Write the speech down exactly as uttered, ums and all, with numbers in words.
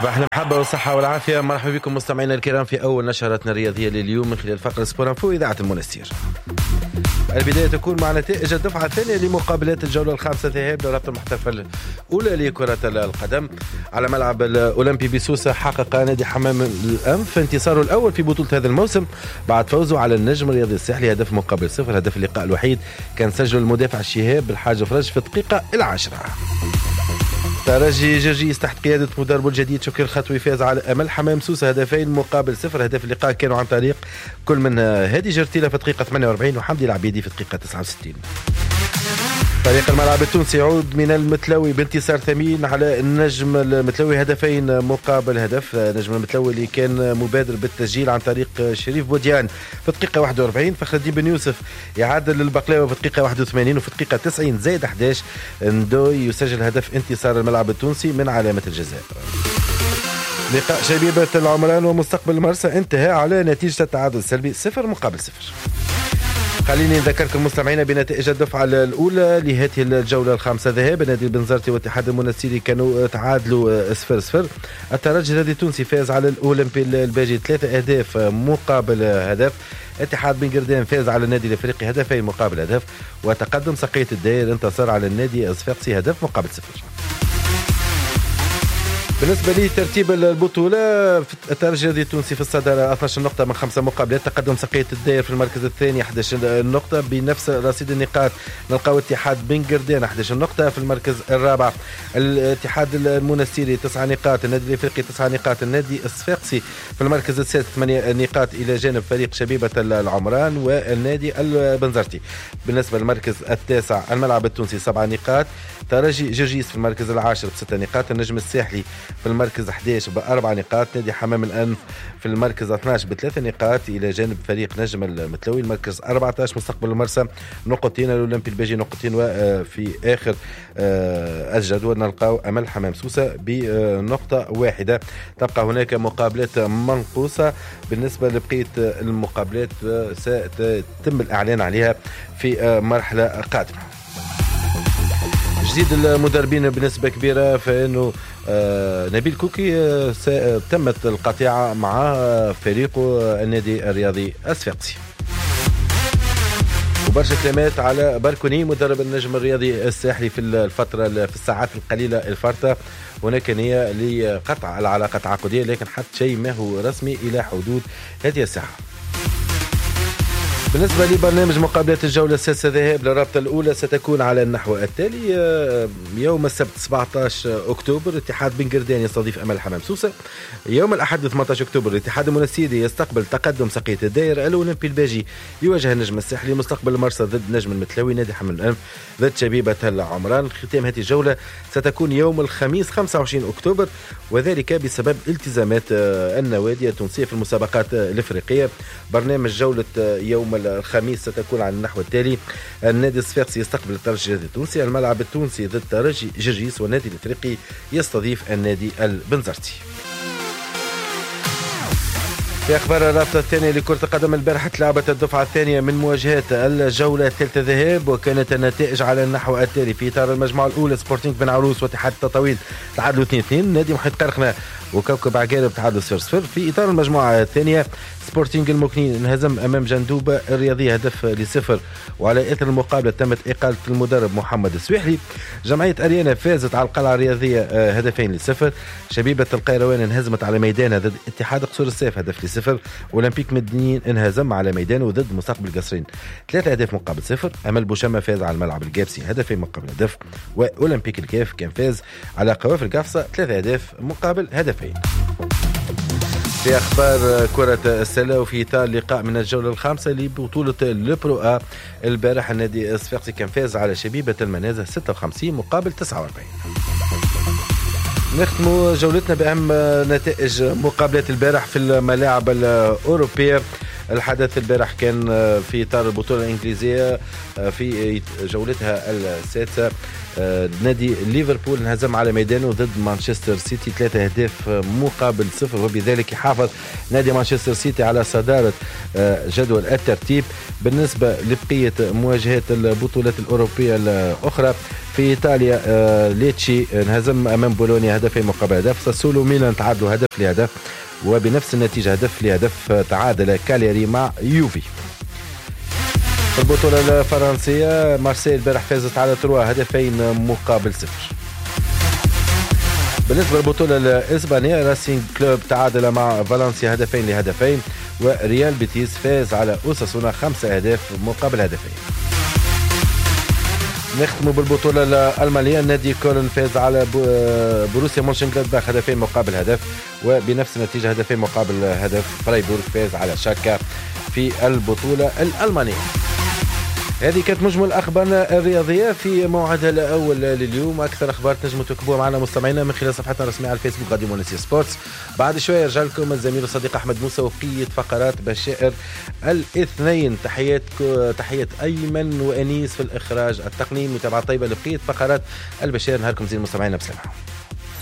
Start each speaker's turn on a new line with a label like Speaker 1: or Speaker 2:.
Speaker 1: صباح المحبة والصحة والعافية. مرحبا بكم مستمعينا الكرام في أول نشرتنا الرياضية لليوم من خلال فقرة سبور انفو إذاعة المنستير. البداية تكون مع نتائج الدفعة الثانية لمقابلات الجولة الخامسة ذهاب لرابطة المحترفة الأولى لكرة القدم على ملعب الأولمبي بسوسة. حقق نادي حمام الأنف انتصاره الأول في بطولة هذا الموسم بعد فوزه على النجم الرياضي الساحلي هدف مقابل صفر. هدف اللقاء الوحيد كان سجل المدافع الشهاب بالحاج فرج في الدقيقة العاشرة. ترجي جرجيس تحت قيادة مدربه الجديد شكري الخطوي فاز على أمل حمام سوسة هدفين مقابل صفر. هدف اللقاء كانوا عن طريق كل من هادي جرتيلة في الدقيقة ثمانية وأربعين وحمدي العبيدي في الدقيقة تسعة وستين. فريق الملعب التونسي يعود من المتلوي بانتصار ثمين على النجم المتلوي هدفين مقابل هدف. نجم المتلوي اللي كان مبادر بالتسجيل عن طريق شريف بوديان في الدقيقة واحد وأربعين. فخر الدين بن يوسف يعادل البقلاوي في الدقيقة واحد وثمانين وفي الدقيقة تسعين زائد أحد عشر ندوي يسجل هدف انتصار الملعب التونسي من علامة الجزاء. لقاء شبيبة العمران ومستقبل المرسى انتهى على نتيجة التعادل السلبي صفر مقابل صفر. خليني نذكركم مستمعينا بنتائج الدفعة الأولى لهذه الجولة الخامسة ذهاب. نادي البنزرتي والاتحاد المنستيري كانوا تعادلوا صفر صفر. الترجي الذي التونسي فاز على الأولمبي الباجي ثلاثة أهداف مقابل هدف. اتحاد بن قردان فاز على النادي الافريقي هدفين مقابل هدف. وتقدم سقية الداير انتصر على النادي الصفاقسي هدف مقابل صفر. بالنسبة لي ترتيب البطولة الترجي التونسي في الصدارة اثناشر نقطة من خمسة مقابلات. تقدم سقية الداير في المركز الثاني أحد عشر نقطة بنفس رصيد النقاط. نلقاو اتحاد بن قردان أحد عشر نقطة في المركز الرابع. الاتحاد المنستيري تسعة نقاط. النادي الافريقي تسعة نقاط. النادي الصفاقسي في المركز السادس ثمانية نقاط الى جانب فريق شبيبة العمران والنادي البنزرتي. بالنسبة للمركز التاسع الملعب التونسي سبعة نقاط. ترجي جرجيس في المركز العاشر بستة نقاط. النجم الساحلي في المركز أحد عشر بأربع نقاط. نادي حمام الأنف في المركز اثنا عشر بثلاث نقاط إلى جانب فريق نجم المتلوي المركز أربعة عشر. مستقبل المرسى نقطتين. الأولمبي الباجي نقطتين. وفي آخر الجدول نلقاو أمل حمام سوسة بنقطة واحدة. تبقى هناك مقابلات منقوصة بالنسبة لبقية المقابلات سيتم الإعلان عليها في مرحلة قادمة. جديد المدربين بنسبة كبيرة فإنه آه نبيل كوكي آه تمت القطيعة مع فريقه النادي الرياضي الصفاقسي. وبرشا كلمات على باركوني مدرب النجم الرياضي الساحلي في الفترة في الساعات القليلة الفارطة. هناك نية لقطع العلاقة التعاقدية لكن حتى شيء ما هو رسمي إلى حدود هذه الساعة. بالنسبة لبرنامج مقابلات الجولة السادسة ذهاب للرابطة الأولى ستكون على النحو التالي. يوم السبت سبعة عشر أكتوبر اتحاد بن قردان يستضيف أمل حمام سوسة. يوم الأحد ثمانية عشر أكتوبر الاتحاد المنستيري يستقبل تقدم سقية الداير. الأولمبي الباجي يواجه النجم الساحلي. مستقبل المرسى ضد نجم المتلوي. نادي حمام الأنف ضد شبيبة العمران. ختام هذه الجولة ستكون يوم الخميس خمسة وعشرين أكتوبر وذلك بسبب التزامات النوادي التونسية في المسابقات الإفريقية. برنامج جولة يوم الخميس ستكون على النحو التالي. النادي الصفاقسي يستقبل الترجي التونسي. الملعب التونسي ضد ترجي جرجيس. والنادي الافريقي يستضيف النادي البنزرتي. في أخبار الرابطة الثانية لكرة القدم البارحة لعبت الدفعة الثانية من مواجهات الجولة الثالثة ذهاب وكانت النتائج على النحو التالي. في إطار المجموعة الأولى سبورتينغ بن عروس واتحاد التطاويل تعادلوا اثنين اثنين. نادي محيط قرقنة وكوكب عقارب تعادلوا صفر صفر. في إطار المجموعة الثانية سبورتينغ المكنين انهزم أمام جندوبة الرياضية هدف لصفر وعلى إثر المقابلة تمت إقالة المدرب محمد السويحلي. جمعية أريانا فازت على القلعة الرياضية هدفين لصفر. شبيبة القيروان انهزمت على ميدانها ضد اتحاد قصور السيف هدف لصفر. أولمبيك مدنيين انهزم على ميدانه ضد مستقبل قصرين ثلاثة أهداف مقابل صفر. أمل بوشمة فاز على الملعب الجابسي هدفين مقابل هدف. وأولمبيك الكاف كان فاز على قوافل قفصة ثلاثة أهداف مقابل هدفين. في أخبار كرة السلة وفي إطار لقاء من الجولة الخامسة لبطولة البرو آ البارح النادي الصفاقسي كان فاز على شبيبة المنازة ستة وخمسين مقابل تسعة وأربعين. نختم جولتنا بأهم نتائج مقابلات البارح في الملاعب الأوروبية. الحدث البارح كان في إطار البطولة الإنجليزية في جولتها السادسة. نادي ليفربول انهزم على ميدانه ضد مانشستر سيتي ثلاثة أهداف مقابل صفر، وبذلك يحافظ نادي مانشستر سيتي على صدارة جدول الترتيب. بالنسبة لبقية مواجهات البطولات الأوروبية الأخرى في إيطاليا، ليتشي انهزم أمام بولونيا هدفين مقابل هدف، ساسولو ميلان تعادلوا هدف لهدف، وبنفس النتيجة هدف لهدف تعادل كالياري مع يوفي. في البطولة الفرنسية مارسيل البارح فازت على تروا هدفين مقابل صفر. بالنسبة للبطولة الإسبانية راسينج كلوب تعادل مع فالنسيا هدفين لهدفين، وريال بيتيس فاز على أوساسونا خمسة أهداف مقابل هدفين. نختم بالبطولة الألمانية، نادي كولن فاز على بروسيا مونشنغلادباخ هدفين مقابل هدف، وبنفس النتيجة هدفين مقابل هدف فرايبورغ فاز على شالكة في البطولة الألمانية. هذه كانت مجمل أخبارنا الرياضية في موعدها الأول لليوم. أكثر أخبار تنجموا تكتبوها معنا مستمعينا من خلال صفحتنا الرسمية على الفيسبوك راديو مونسير سبورتس. بعد شوية يرجع لكم الزميل الصديق أحمد موسى وبقية فقرات بشائر الاثنين. تحيات تحيات أيمن وأنيس في الإخراج التقني. متابعة طيبة لبقية فقرات البشائر. نهاركم زين مستمعينا، بسلامة.